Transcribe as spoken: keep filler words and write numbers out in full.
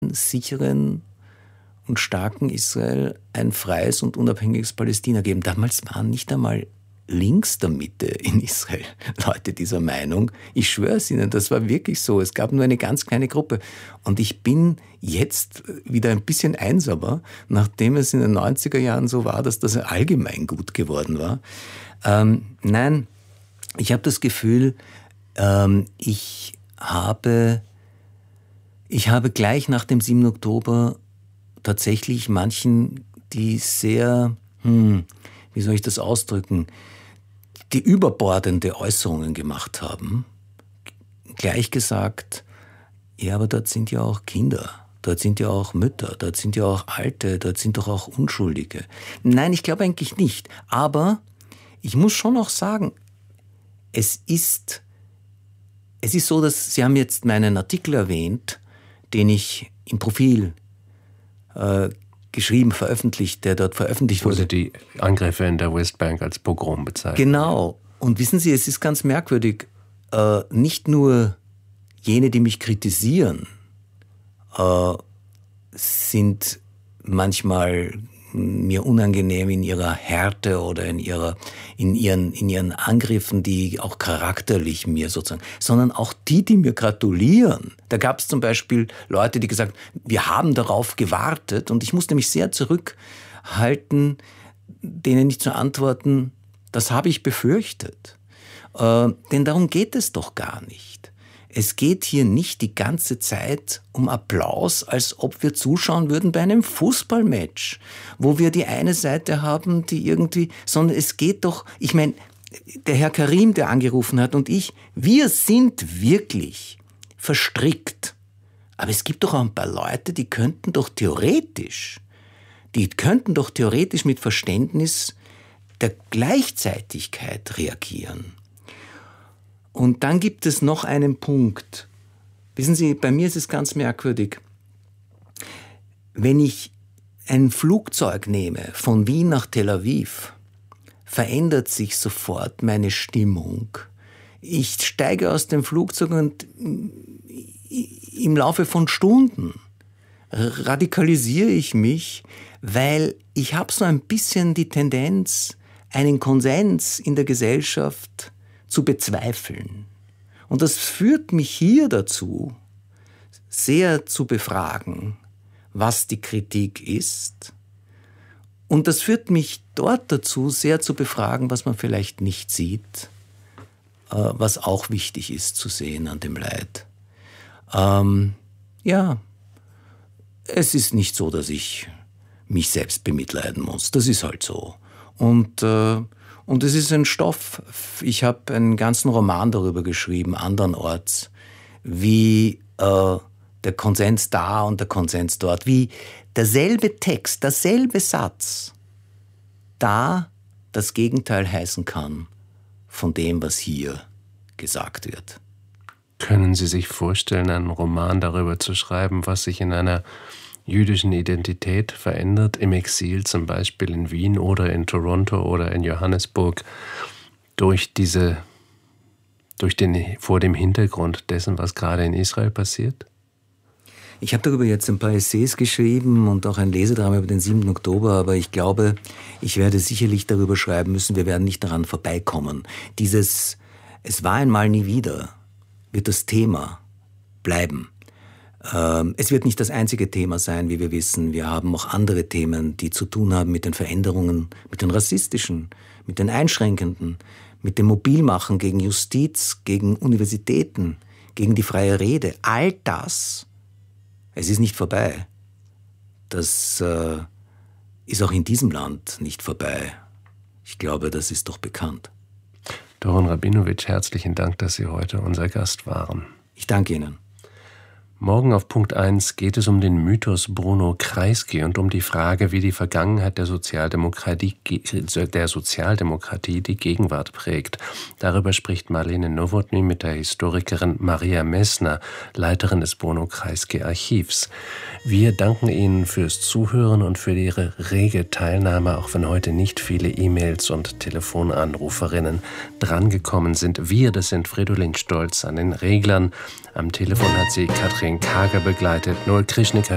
stabilen, sicheren und starken Israel ein freies und unabhängiges Palästina geben. Damals waren nicht einmal links der Mitte in Israel Leute dieser Meinung. Ich schwöre es Ihnen, das war wirklich so. Es gab nur eine ganz kleine Gruppe. Und ich bin jetzt wieder ein bisschen einsamer, nachdem es in den neunziger Jahren so war, dass das allgemein gut geworden war. Ähm, nein, ich habe das Gefühl, ähm, ich habe, ich habe gleich nach dem siebten Oktober tatsächlich manchen, die sehr, hm, wie soll ich das ausdrücken, die überbordende Äußerungen gemacht haben, gleich gesagt, ja, aber dort sind ja auch Kinder, dort sind ja auch Mütter, dort sind ja auch Alte, dort sind doch auch Unschuldige. Nein, ich glaube eigentlich nicht. Aber ich muss schon auch sagen, es ist, es ist so, dass Sie haben jetzt meinen Artikel erwähnt, den ich im Profil äh, geschrieben, veröffentlicht, der dort veröffentlicht wurde. Wurde die Angriffe in der Westbank als Pogrom bezeichnet. Genau. Und wissen Sie, es ist ganz merkwürdig, äh, nicht nur jene, die mich kritisieren, äh, sind manchmal mir unangenehm in ihrer Härte oder in ihrer, in ihren, in ihren Angriffen, die auch charakterlich mir sozusagen, sondern auch die, die mir gratulieren. Da gab es zum Beispiel Leute, die gesagt, wir haben darauf gewartet, und ich musste mich sehr zurückhalten, denen nicht zu antworten, das habe ich befürchtet. Äh, denn darum geht es doch gar nicht. Es geht hier nicht die ganze Zeit um Applaus, als ob wir zuschauen würden bei einem Fußballmatch, wo wir die eine Seite haben, die irgendwie, sondern es geht doch, ich meine, der Herr Karim, der angerufen hat, und ich, wir sind wirklich verstrickt. Aber es gibt doch auch ein paar Leute, die könnten doch theoretisch, die könnten doch theoretisch mit Verständnis der Gleichzeitigkeit reagieren. Und dann gibt es noch einen Punkt. Wissen Sie, bei mir ist es ganz merkwürdig. Wenn ich ein Flugzeug nehme von Wien nach Tel Aviv, verändert sich sofort meine Stimmung. Ich steige aus dem Flugzeug und im Laufe von Stunden radikalisiere ich mich, weil ich habe so ein bisschen die Tendenz, einen Konsens in der Gesellschaft zu bezweifeln. Und das führt mich hier dazu, sehr zu befragen, was die Kritik ist. Und das führt mich dort dazu, sehr zu befragen, was man vielleicht nicht sieht, äh, was auch wichtig ist zu sehen an dem Leid. Ähm, ja, es ist nicht so, dass ich mich selbst bemitleiden muss. Das ist halt so. Und äh, Und es ist ein Stoff, ich habe einen ganzen Roman darüber geschrieben, andernorts, wie äh, der Konsens da und der Konsens dort, wie derselbe Text, derselbe Satz da das Gegenteil heißen kann von dem, was hier gesagt wird. Können Sie sich vorstellen, einen Roman darüber zu schreiben, was sich in einer jüdischen Identität verändert, im Exil zum Beispiel in Wien oder in Toronto oder in Johannesburg, durch diese, durch den, vor dem Hintergrund dessen, was gerade in Israel passiert? Ich habe darüber jetzt ein paar Essays geschrieben und auch ein Lesedrama über den siebten Oktober, aber ich glaube, ich werde sicherlich darüber schreiben müssen, wir werden nicht daran vorbeikommen. Dieses "Es war einmal nie wieder" wird das Thema bleiben. Es wird nicht das einzige Thema sein, wie wir wissen. Wir haben auch andere Themen, die zu tun haben mit den Veränderungen, mit den rassistischen, mit den einschränkenden, mit dem Mobilmachen gegen Justiz, gegen Universitäten, gegen die freie Rede. All das, es ist nicht vorbei. Das äh, ist auch in diesem Land nicht vorbei. Ich glaube, das ist doch bekannt. Doron Rabinowitsch, herzlichen Dank, dass Sie heute unser Gast waren. Ich danke Ihnen. Morgen auf Punkt eins geht es um den Mythos Bruno Kreisky und um die Frage, wie die Vergangenheit der Sozialdemokratie, der Sozialdemokratie die Gegenwart prägt. Darüber spricht Marlene Nowotny mit der Historikerin Maria Messner, Leiterin des Bruno Kreisky Archivs. Wir danken Ihnen fürs Zuhören und für Ihre rege Teilnahme, auch wenn heute nicht viele E-Mails und Telefonanruferinnen drangekommen sind. Wir, das sind Fridolin Stolz an den Reglern. Am Telefon hat sie Katrin Kager begleitet. Noel Krischnik hat